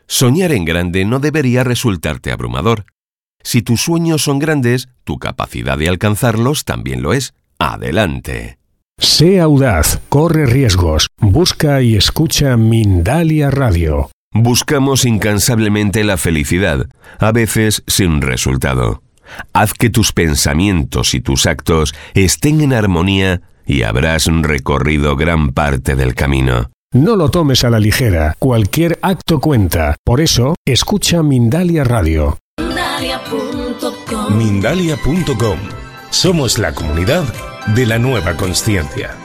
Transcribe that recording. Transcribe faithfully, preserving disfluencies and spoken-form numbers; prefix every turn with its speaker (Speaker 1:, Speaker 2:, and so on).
Speaker 1: Soñar en grande no debería resultarte abrumador. Si tus sueños son grandes, tu capacidad de alcanzarlos también lo es. ¡Adelante!
Speaker 2: Sé audaz, corre riesgos, busca y escucha Mindalia Radio.
Speaker 1: Buscamos incansablemente la felicidad, a veces sin resultado. Haz que tus pensamientos y tus actos estén en armonía y habrás recorrido gran parte del camino.
Speaker 2: No lo tomes a la ligera, cualquier acto cuenta. Por eso, escucha Mindalia Radio.
Speaker 3: Mindalia punto com.
Speaker 4: Mindalia punto com. Somos la comunidad de la nueva consciencia.